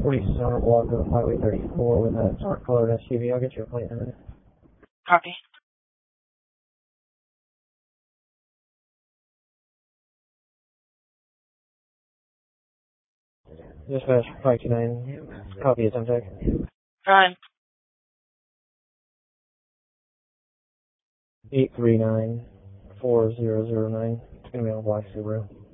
40 Summer Walk of Highway 34 with a dark colored SUV. I'll get you a plate in a minute. Copy. Dispatch 529. Copy is on deck. Fine. 839-4009. It's going to be on a black Subaru.